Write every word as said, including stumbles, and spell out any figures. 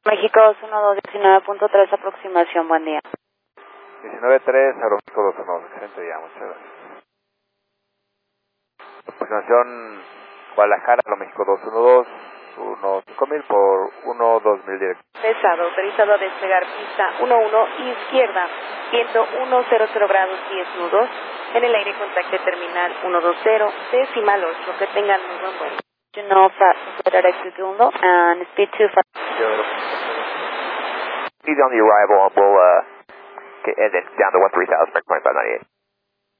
México dos uno dos, diecinueve punto tres, aproximación, buen día. diecinueve tres, Aeroméxico dos uno dos, excelente día, muchas gracias. Aproximación Guadalajara, Aeroméxico dos uno dos, uno cinco mil por uno dos mil directo. Pesado, autorizado a despegar pista uno uno, izquierda, viento uno cero cero grados diez nudos, en el aire contacte terminal ciento veinte, decimal ocho, que tengan muy buen vuelo. You know, direct to Gundo, and speed two five. Speed on the arrival, and we'll, uh, get, and then down to one three thousand, twenty-five ninety-eight.